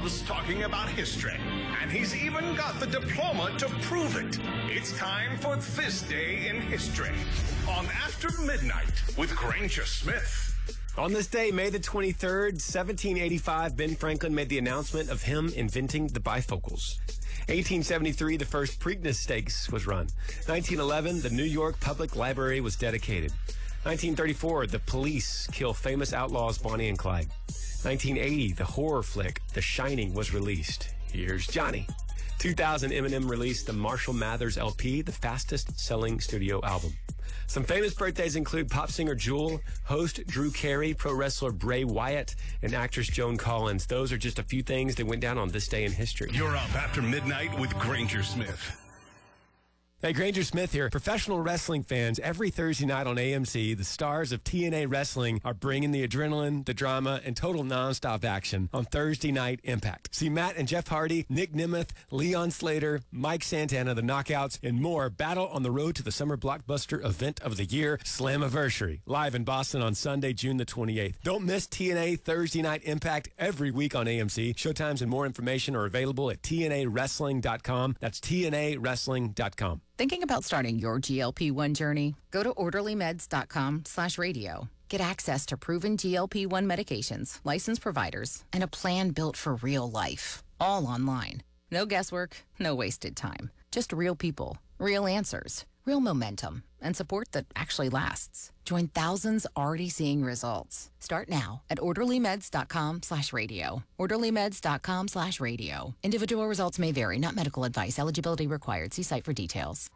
loves talking about history, and he's even got the diploma to prove it. It's time for This Day in History on After Midnight with Granger Smith. On this day, May the 23rd, 1785, Ben Franklin made the announcement of him inventing the bifocals. 1873, the first Preakness Stakes was run. 1911, the New York Public Library was dedicated. 1934, the police kill famous outlaws Bonnie and Clyde. 1980, the horror flick The Shining was released. Here's Johnny. 2000, Eminem released the Marshall Mathers LP, the fastest-selling studio album. Some famous birthdays include pop singer Jewel, host Drew Carey, pro wrestler Bray Wyatt, and actress Joan Collins. Those are just a few things that went down on this day in history. You're up After Midnight with Granger Smith. Hey, Granger Smith here. Professional wrestling fans, every Thursday night on AMC, the stars of TNA Wrestling are bringing the adrenaline, the drama, and total nonstop action on Thursday Night Impact. See Matt and Jeff Hardy, Nick Nemeth, Leon Slater, Mike Santana, the Knockouts, and more battle on the road to the summer blockbuster event of the year, Slammiversary, live in Boston on Sunday, June the 28th. Don't miss TNA Thursday Night Impact every week on AMC. Showtimes and more information are available at TNAWrestling.com. That's TNAWrestling.com. Thinking about starting your GLP-1 journey? Go to orderlymeds.com/radio. Get access to proven GLP-1 medications, licensed providers, and a plan built for real life. All online. No guesswork, no wasted time. Just real people, real answers, real momentum, and support that actually lasts. Join thousands already seeing results. Start now at orderlymeds.com/radio. orderlymeds.com/radio. Individual results may vary, not medical advice. Eligibility required. See site for details.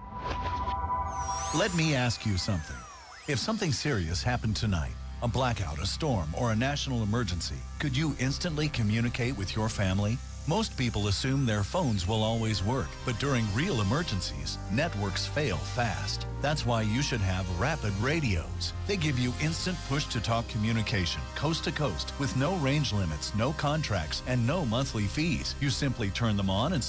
Let me ask you something. If something serious happened tonight, a blackout, a storm, or a national emergency, could you instantly communicate with your family? Most people assume their phones will always work, but during real emergencies, networks fail fast. That's why you should have Rapid Radios. They give you instant push-to-talk communication, coast to coast, with no range limits, no contracts, and no monthly fees. You simply turn them on and